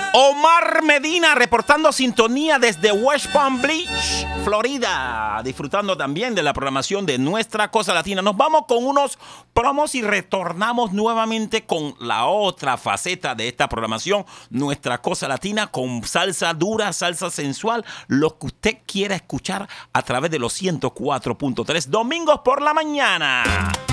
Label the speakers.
Speaker 1: Omar Medina reportando sintonía desde West Palm Beach, Florida, disfrutando también de la programación de Nuestra Cosa Latina. Nos vamos con unos promos y retornamos nuevamente con la otra faceta de esta programación, Nuestra Cosa Latina, con salsa dura, salsa sensual, lo que usted quiera escuchar a través de los 104.3 domingos por la mañana.